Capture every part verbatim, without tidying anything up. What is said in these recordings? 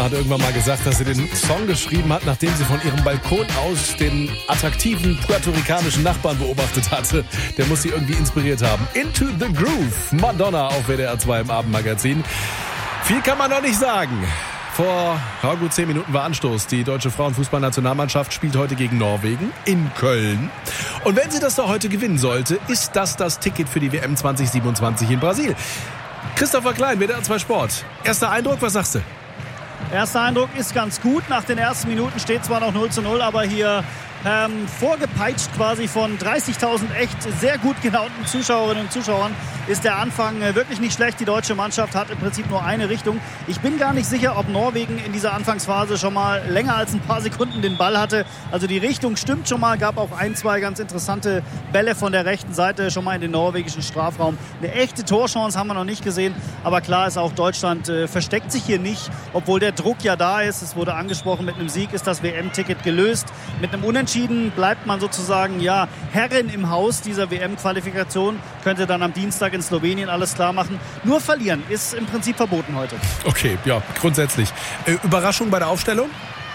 hat irgendwann mal gesagt, dass sie den Song geschrieben hat, nachdem sie von ihrem Balkon aus den attraktiven puerto-ricanischen Nachbarn beobachtet hatte. Der muss sie irgendwie inspiriert haben. Into the Groove, Madonna auf W D R zwei im Abendmagazin. Viel kann man noch nicht sagen. Vor ja, gut zehn Minuten war Anstoß. Die deutsche Frauenfußballnationalmannschaft spielt heute gegen Norwegen in Köln. Und wenn sie das doch heute gewinnen sollte, ist das das Ticket für die W M zwanzig siebenundzwanzig in Brasilien. Christopher Klein, W D R zwei Sport. Erster Eindruck, was sagst du? Erster Eindruck ist ganz gut. Nach den ersten Minuten steht zwar noch null zu null, aber hier ähm, vorgepeitscht quasi von dreißigtausend echt sehr gut gelaunten Zuschauerinnen und Zuschauern ist der Anfang äh, wirklich nicht schlecht. Die deutsche Mannschaft hat im Prinzip nur eine Richtung. Ich bin gar nicht sicher, ob Norwegen in dieser Anfangsphase schon mal länger als ein paar Sekunden den Ball hatte. Also die Richtung stimmt schon mal. Gab auch ein, zwei ganz interessante Bälle von der rechten Seite schon mal in den norwegischen Strafraum. Eine echte Torchance haben wir noch nicht gesehen. Aber klar ist auch, Deutschland äh, versteckt sich hier nicht, obwohl der Druck ja da ist. Es wurde angesprochen, mit einem Sieg ist das W M-Ticket gelöst. Mit einem Unentschieden bleibt man sozusagen ja Herrin im Haus dieser W M-Qualifikation. Könnte dann am Dienstag in Slowenien alles klar machen. Nur verlieren ist im Prinzip verboten heute. Okay, ja, grundsätzlich. Äh, Überraschung bei der Aufstellung?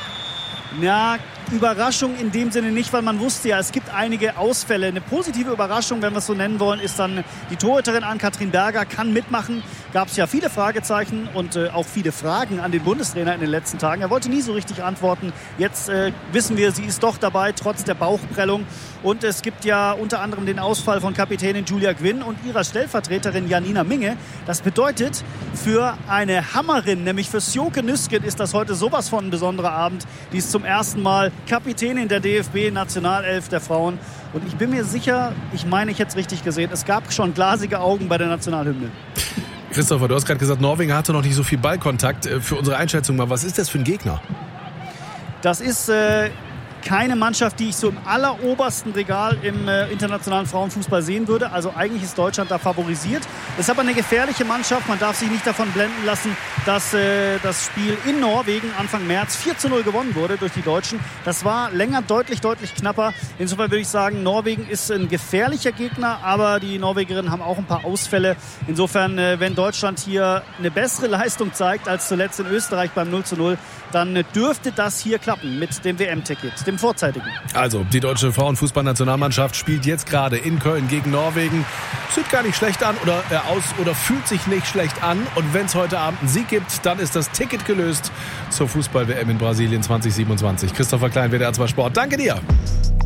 Ja, Überraschung in dem Sinne nicht, weil man wusste ja, es gibt einige Ausfälle. Eine positive Überraschung, wenn wir es so nennen wollen, ist dann die Torhüterin Ann-Kathrin Berger, kann mitmachen. Gab es ja viele Fragezeichen und äh, auch viele Fragen an den Bundestrainer in den letzten Tagen. Er wollte nie so richtig antworten. Jetzt äh, wissen wir, sie ist doch dabei, trotz der Bauchprellung. Und es gibt ja unter anderem den Ausfall von Kapitänin Julia Gwynn und ihrer Stellvertreterin Janina Minge. Das bedeutet, für eine Hammerin, nämlich für Sjoke Nüsken, ist das heute sowas von ein besonderer Abend. Die ist zum ersten Mal Kapitänin der D F B-Nationalelf der Frauen. Und ich bin mir sicher, ich meine, ich hätte es richtig gesehen, es gab schon glasige Augen bei der Nationalhymne. Christopher, du hast gerade gesagt, Norwegen hatte noch nicht so viel Ballkontakt. Für unsere Einschätzung mal, was ist das für ein Gegner? Das ist äh, keine Mannschaft, die ich so im allerobersten Regal im äh, internationalen Frauenfußball sehen würde. Also eigentlich ist Deutschland da favorisiert. Das ist aber eine gefährliche Mannschaft. Man darf sich nicht davon blenden lassen, dass äh, das Spiel in Norwegen Anfang März vier zu null gewonnen wurde durch die Deutschen. Das war länger deutlich, deutlich knapper. Insofern würde ich sagen, Norwegen ist ein gefährlicher Gegner, aber die Norwegerinnen haben auch ein paar Ausfälle. Insofern, äh, wenn Deutschland hier eine bessere Leistung zeigt als zuletzt in Österreich beim null zu null, dann äh, dürfte das hier klappen mit dem W M-Ticket, dem vorzeitigen. Also, die deutsche Frauenfußballnationalmannschaft spielt jetzt gerade in Köln gegen Norwegen. Sieht gar nicht schlecht an oder äh, aus oder fühlt sich nicht schlecht an. Und wenn es heute Abend einen Sieg gibt, dann ist das Ticket gelöst zur Fußball-W M in Brasilien zwanzig siebenundzwanzig. Christopher Klein, W D R zwei Sport. Danke dir.